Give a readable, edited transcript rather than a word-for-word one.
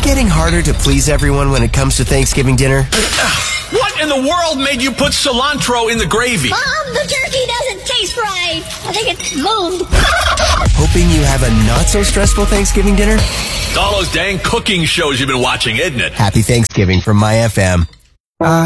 getting harder to please everyone when it comes to Thanksgiving dinner? What in the world made you put cilantro in the gravy? The turkey doesn't taste right. I think it's moved. Hoping you have a not-so-stressful Thanksgiving dinner? It's all those dang cooking shows you've been watching, isn't it? Happy Thanksgiving from My FM.